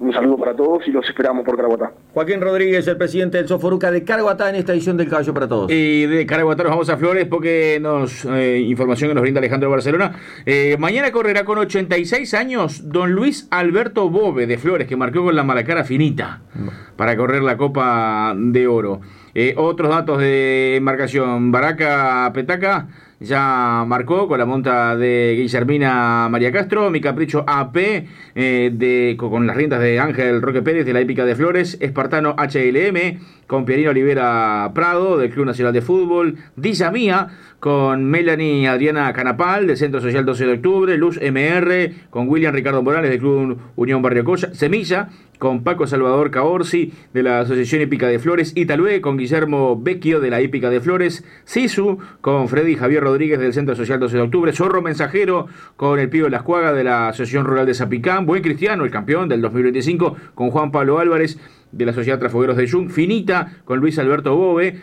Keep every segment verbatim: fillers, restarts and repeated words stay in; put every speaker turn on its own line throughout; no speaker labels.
un saludo para todos y los esperamos por Caraguatá.
Joaquín Rodríguez, el presidente del Soforuca de Caraguatá en esta edición del Caballo para Todos.
Y de Caraguatá nos vamos a Flores porque nos eh, información que nos brinda Alejandro Barcelona. Eh, mañana correrá con ochenta y seis años don Luis Alberto Bove de Flores, que marcó con la malacara finita para correr la Copa de Oro. Eh, otros datos de embarcación: Baraca Petaca ya marcó con la monta de Guillermina María Castro. Mi Capricho A P eh, de, con las riendas de Ángel Roque Pérez de la Hípica de Flores. Espartano H L M con Pierino Olivera Prado del Club Nacional de Fútbol. Dilla Mía con Melanie Adriana Canapal del Centro Social doce de octubre. Luz M R con William Ricardo Morales del Club Unión Barrio Colla. Semilla con Paco Salvador Caorsi de la Asociación Hípica de Flores. Italué con Guillermo Vecchio de la Hípica de Flores. Sisu con Freddy Javier Rodríguez del Centro Social doce de octubre. Zorro Mensajero con el Pío Las Cuagas de la Asociación Rural de Zapicán. Buen Cristiano, el campeón del dos mil veinticinco, con Juan Pablo Álvarez de la Sociedad Trafogueros de Jung. Finita con Luis Alberto Bove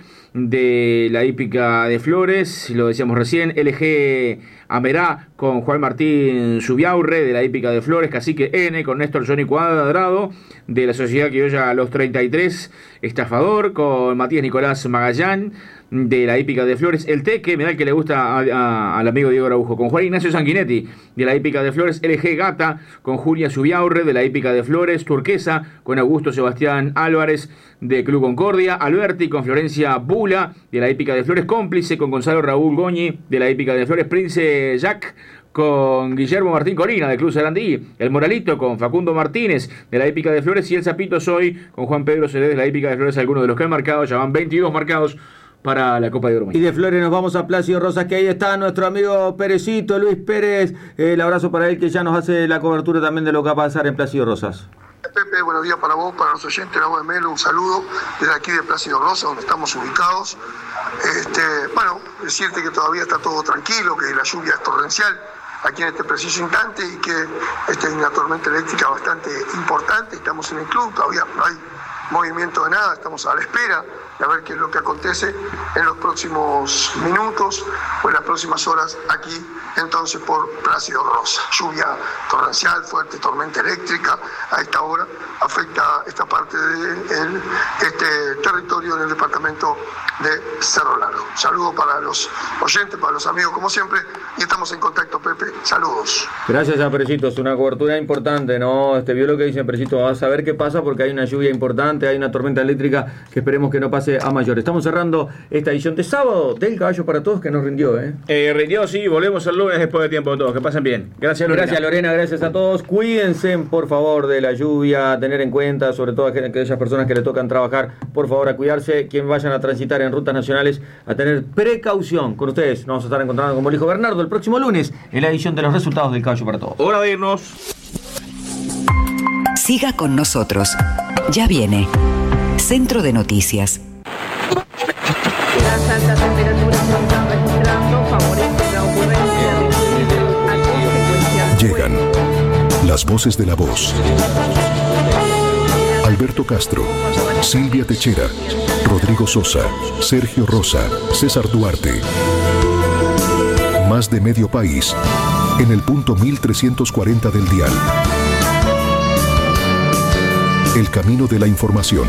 de la Hípica de Flores, lo decíamos recién. L G Amerá con Juan Martín Subiaurre de la Hípica de Flores. Cacique N con Néstor Johnny Cuadrado de la Sociedad Criolla Los treinta y tres. Estafador con Matías Nicolás Magallán de la Hípica de Flores. El Teque, mirá el que le gusta a, a, al amigo Diego Araujo, con Juan Ignacio Sanguinetti de la Hípica de Flores. L G Gata con Julia Subiaurre de la Hípica de Flores. Turquesa con Augusto Sebastián Álvarez de Club Concordia. Alberti con Florencia Bula de la Hípica de Flores. Cómplice con Gonzalo Raúl Goñi de la Hípica de Flores. Prince Jack con Guillermo Martín Corina del Club Sarandí. El Moralito con Facundo Martínez de la Hípica de Flores. Y el Zapito Soy con Juan Pedro Cedés de la Hípica de Flores. Algunos de los que han marcado, ya van veintidós marcados para la Copa de Oro.
Y de Flores nos vamos a Plácido Rosas, que ahí está nuestro amigo Perecito, Luis Pérez. El abrazo para él, que ya nos hace la cobertura también de lo que va a pasar en Plácido Rosas.
Pepe, buenos días para vos, para los oyentes de la voz de Melo, un saludo desde aquí de Plácido Rosas, donde estamos ubicados. Este, bueno, decirte que todavía está todo tranquilo, que la lluvia es torrencial aquí en este preciso instante y que esta es una tormenta eléctrica bastante importante. Estamos en el club, todavía no hay movimiento de nada, estamos a la espera de ver qué es lo que acontece en los próximos minutos o en las próximas horas aquí entonces por Plácido Rosa. Lluvia torrencial, fuerte tormenta eléctrica a esta hora afecta esta parte del este territorio del departamento de Cerro Largo. Saludos para los oyentes, para los amigos como siempre, y estamos en contacto, Pepe. Saludos.
Gracias a Perecito, es una cobertura importante, ¿no? Este vio lo que dice Perecito, vamos a ver qué pasa porque hay una lluvia importante, hay una tormenta eléctrica que esperemos que no pase a mayor. Estamos cerrando esta edición de sábado del Caballo para Todos, que nos rindió, ¿eh?
Eh, rindió, sí, volvemos el lunes después de tiempo de todos. Que pasen bien. Gracias, Lorena.
Gracias, Lorena, gracias a todos. Cuídense, por favor, de la lluvia, tener en cuenta, sobre todo a aquellas personas que le tocan trabajar, por favor, a cuidarse. Quien vayan a transitar en rutas nacionales, a tener precaución. Con ustedes nos vamos a estar encontrando, como dijo Bernardo, el próximo lunes en la edición de los resultados del Caballo para Todos.
Hora de irnos.
Siga con nosotros. Ya viene Centro de Noticias.
Las altas temperaturas se están registrando favorecen la ocurrencia de fluidos a consecuencia.
Llegan las voces de la voz. Alberto Castro, Silvia Techera, Rodrigo Sosa, Sergio Rosa, César Duarte. Más de medio país en el punto mil trescientos cuarenta del dial. El camino de la información.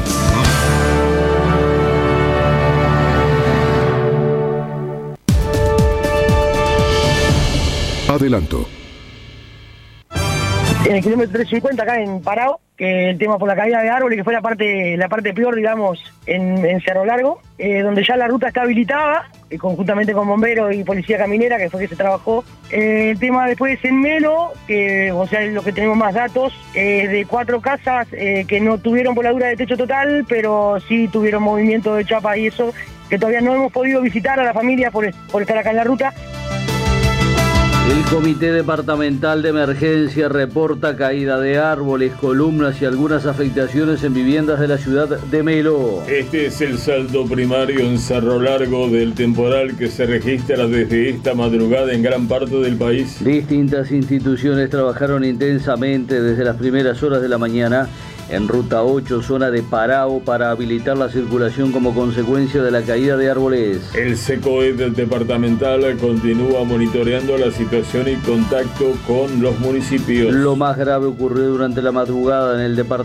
Adelanto.
En el kilómetro trescientos cincuenta acá en Parao, que el tema por la caída de árboles, que fue la parte la parte peor, digamos, en, en Cerro Largo, eh, donde ya la ruta está habilitada, eh, conjuntamente con bomberos y policía caminera, que fue que se trabajó. Eh, el tema después en Melo, que o sea, lo que tenemos más datos, eh, de cuatro casas eh, que no tuvieron voladura de techo total, pero sí tuvieron movimiento de chapa y eso, que todavía no hemos podido visitar a la familia por, por estar acá en la ruta.
El Comité Departamental de Emergencia reporta caída de árboles, columnas y algunas afectaciones en viviendas de la ciudad de Melo.
Este es el saldo primario en Cerro Largo del temporal que se registra desde esta madrugada en gran parte del país.
Distintas instituciones trabajaron intensamente desde las primeras horas de la mañana en Ruta ocho, zona de Parao, para habilitar la circulación como consecuencia de la caída de árboles.
El SECOED del departamental continúa monitoreando la situación y contacto con los municipios.
Lo más grave ocurrió durante la madrugada en el departamento